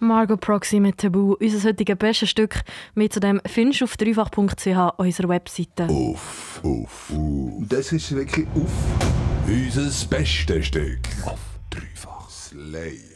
Margot Proxy mit Tabu, unser heutiges bestes Stück. Mehr zu dem findest du auf dreifach.ch, unserer Webseite. Uff. Das ist wirklich uff. Unser bestes Stück. Auf dreifach. Slay.